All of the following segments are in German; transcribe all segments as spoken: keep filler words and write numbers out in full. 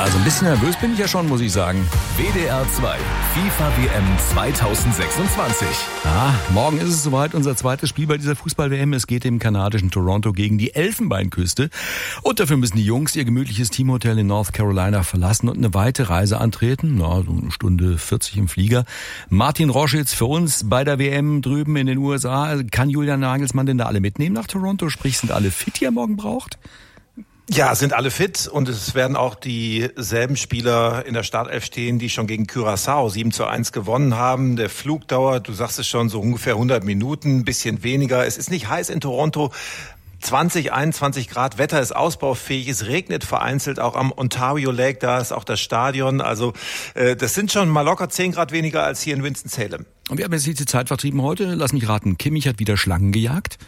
Also ein bisschen nervös bin ich ja schon, muss ich sagen. W D R zwei FIFA W M zweitausendsechsundzwanzig. Ah, morgen ist es soweit, unser zweites Spiel bei dieser Fußball-W M. Es geht im kanadischen Toronto gegen die Elfenbeinküste. Und dafür müssen die Jungs ihr gemütliches Teamhotel in North Carolina verlassen und eine weite Reise antreten. Na, so eine Stunde vierzig im Flieger. Martin Roschitz für uns bei der W M drüben in den U S A. Kann Julian Nagelsmann denn da alle mitnehmen nach Toronto? Sprich, sind alle fit, die er morgen braucht? Ja, sind alle fit und es werden auch dieselben Spieler in der Startelf stehen, die schon gegen Curaçao sieben zu eins gewonnen haben. Der Flug dauert, du sagst es schon, so ungefähr hundert Minuten, ein bisschen weniger. Es ist nicht heiß in Toronto. zwanzig, einundzwanzig Grad, Wetter ist ausbaufähig, es regnet vereinzelt auch am Ontario Lake, da ist auch das Stadion. Also äh, das sind schon mal locker zehn Grad weniger als hier in Winston-Salem. Und wir haben jetzt die Zeit vertrieben heute. Lass mich raten, Kimmich hat wieder Schlangen gejagt?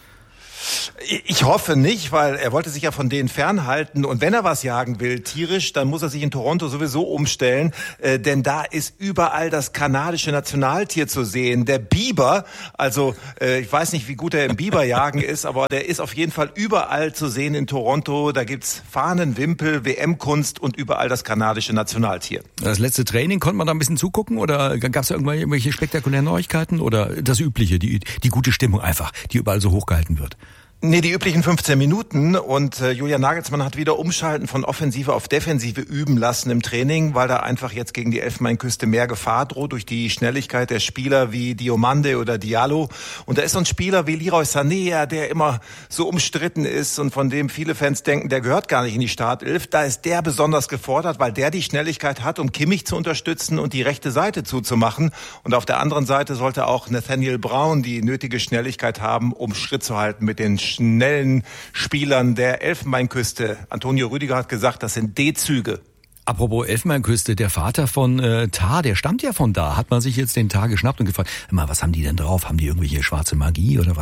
Ich hoffe nicht, weil er wollte sich ja von denen fernhalten. Und wenn er was jagen will, tierisch, dann muss er sich in Toronto sowieso umstellen. Äh, denn da ist überall das kanadische Nationaltier zu sehen. Der Biber, also äh, ich weiß nicht, wie gut er im Biberjagen ist, aber der ist auf jeden Fall überall zu sehen in Toronto. Da gibt's Fahnen, Wimpel, W M-Kunst und überall das kanadische Nationaltier. Das letzte Training, konnte man da ein bisschen zugucken oder gab es da irgendwelche spektakulären Neuigkeiten oder das Übliche, die, die gute Stimmung einfach, die überall so hochgehalten wird? Nee, die üblichen fünfzehn Minuten und äh, Julian Nagelsmann hat wieder Umschalten von Offensive auf Defensive üben lassen im Training, weil da einfach jetzt gegen die Elfenbeinküste mehr Gefahr droht durch die Schnelligkeit der Spieler wie Diomande oder Diallo. Und da ist so ein Spieler wie Leroy Sané, der immer so umstritten ist und von dem viele Fans denken, der gehört gar nicht in die Startelf. Da ist der besonders gefordert, weil der die Schnelligkeit hat, um Kimmich zu unterstützen und die rechte Seite zuzumachen. Und auf der anderen Seite sollte auch Nathaniel Brown die nötige Schnelligkeit haben, um Schritt zu halten mit den schnellen Spielern der Elfenbeinküste. Antonio Rüdiger hat gesagt, das sind D-Züge. Apropos Elfenbeinküste, der Vater von äh, Tar, der stammt ja von da. Hat man sich jetzt den Tar geschnappt und gefragt, mal, was haben die denn drauf? Haben die irgendwelche schwarze Magie oder was?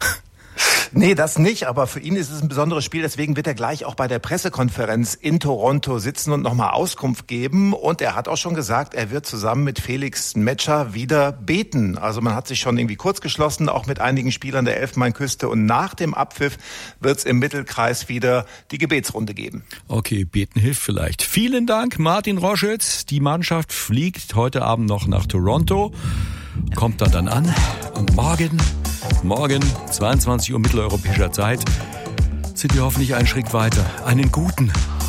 Nee, das nicht, aber für ihn ist es ein besonderes Spiel, deswegen wird er gleich auch bei der Pressekonferenz in Toronto sitzen und nochmal Auskunft geben. Und er hat auch schon gesagt, er wird zusammen mit Felix Metscher wieder beten. Also man hat sich schon irgendwie kurz geschlossen, auch mit einigen Spielern der Elfenbeinküste. Und nach dem Abpfiff wird es im Mittelkreis wieder die Gebetsrunde geben. Okay, beten hilft vielleicht. Vielen Dank, Martin Roschitz. Die Mannschaft fliegt heute Abend noch nach Toronto, kommt da dann an und morgen... Morgen, zweiundzwanzig Uhr mitteleuropäischer Zeit, sind wir hoffentlich einen Schritt weiter. Einen guten.